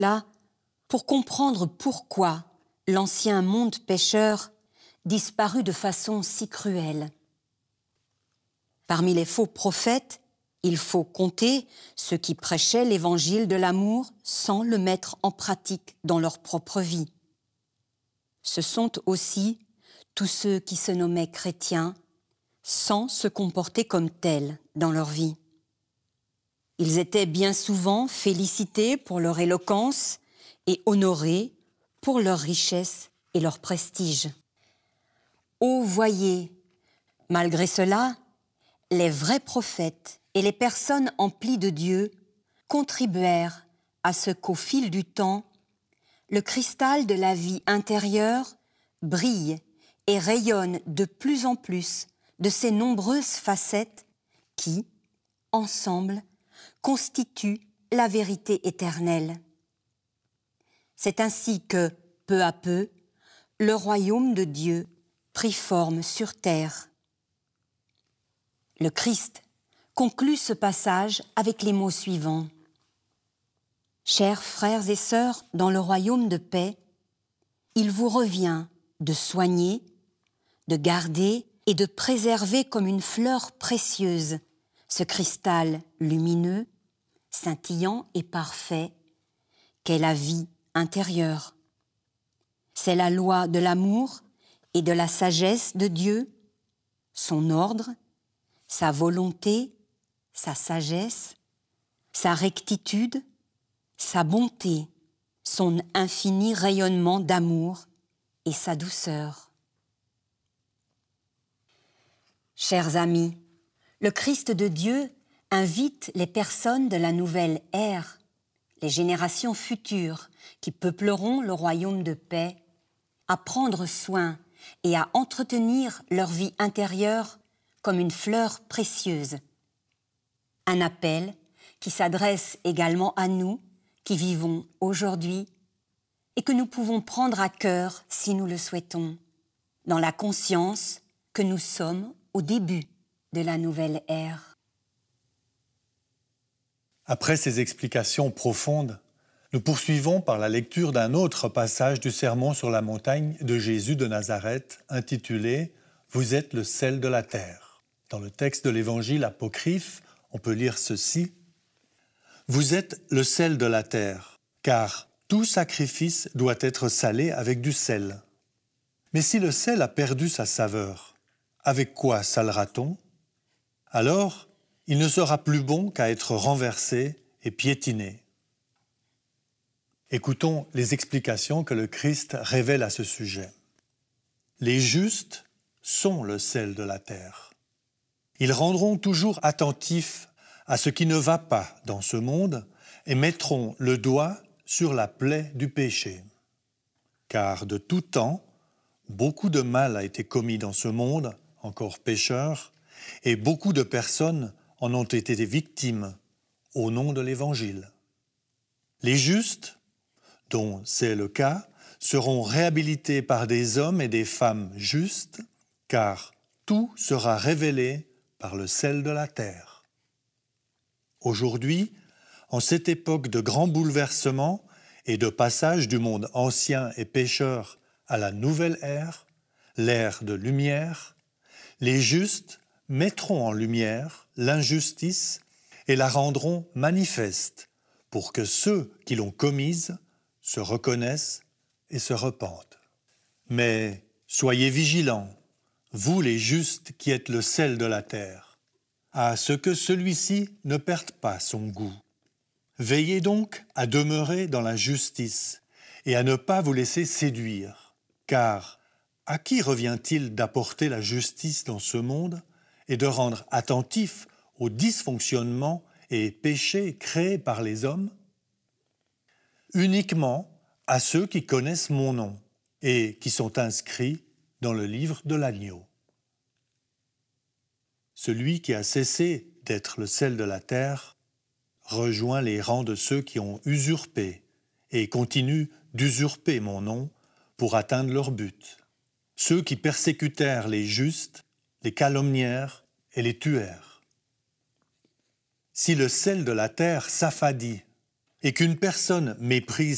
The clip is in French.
Là, pour comprendre pourquoi l'ancien monde pécheur disparut de façon si cruelle. Parmi les faux prophètes, il faut compter ceux qui prêchaient l'évangile de l'amour sans le mettre en pratique dans leur propre vie. Ce sont aussi tous ceux qui se nommaient chrétiens sans se comporter comme tels dans leur vie. Ils étaient bien souvent félicités pour leur éloquence et honorés pour leur richesse et leur prestige. Oh, voyez, malgré cela, les vrais prophètes et les personnes emplies de Dieu contribuèrent à ce qu'au fil du temps, le cristal de la vie intérieure brille et rayonne de plus en plus de ces nombreuses facettes qui, ensemble, constituent la vérité éternelle. C'est ainsi que, peu à peu, le royaume de Dieu prit forme sur terre. Le Christ conclut ce passage avec les mots suivants. « Chers frères et sœurs dans le royaume de paix, il vous revient de soigner, de garder et de préserver comme une fleur précieuse ce cristal lumineux, scintillant et parfait qu'est la vie intérieure. C'est la loi de l'amour et de la sagesse de Dieu, son ordre, sa volonté, sa sagesse, sa rectitude, sa bonté, son infini rayonnement d'amour et sa douceur. » Chers amis, le Christ de Dieu invite les personnes de la nouvelle ère, les générations futures qui peupleront le royaume de paix, à prendre soin et à entretenir leur vie intérieure comme une fleur précieuse. Un appel qui s'adresse également à nous qui vivons aujourd'hui et que nous pouvons prendre à cœur si nous le souhaitons, dans la conscience que nous sommes au début de la nouvelle ère. Après ces explications profondes, nous poursuivons par la lecture d'un autre passage du Sermon sur la montagne de Jésus de Nazareth, intitulé « Vous êtes le sel de la terre ». Dans le texte de l'Évangile apocryphe, on peut lire ceci. « Vous êtes le sel de la terre, car tout sacrifice doit être salé avec du sel. Mais si le sel a perdu sa saveur, avec quoi salera-t-on? Alors, il ne sera plus bon qu'à être renversé et piétiné. » Écoutons les explications que le Christ révèle à ce sujet. Les justes sont le sel de la terre. Ils rendront toujours attentifs à ce qui ne va pas dans ce monde et mettront le doigt sur la plaie du péché. Car de tout temps, beaucoup de mal a été commis dans ce monde, encore pécheur, et beaucoup de personnes en ont été victimes au nom de l'Évangile. Les justes, dont c'est le cas, seront réhabilités par des hommes et des femmes justes, car tout sera révélé par le sel de la terre. Aujourd'hui, en cette époque de grands bouleversements et de passage du monde ancien et pécheur à la nouvelle ère, l'ère de lumière, les justes mettront en lumière l'injustice et la rendront manifeste pour que ceux qui l'ont commise se reconnaissent et se repentent. Mais soyez vigilants, vous les justes qui êtes le sel de la terre, à ce que celui-ci ne perde pas son goût. Veillez donc à demeurer dans la justice et à ne pas vous laisser séduire, car à qui revient-il d'apporter la justice dans ce monde et de rendre attentif aux dysfonctionnements et péchés créés par les hommes? Uniquement à ceux qui connaissent mon nom et qui sont inscrits dans le livre de l'agneau. Celui qui a cessé d'être le sel de la terre rejoint les rangs de ceux qui ont usurpé et continuent d'usurper mon nom pour atteindre leur but. Ceux qui persécutèrent les justes, les calomnièrent et les tuèrent. Si le sel de la terre s'affadit et qu'une personne méprise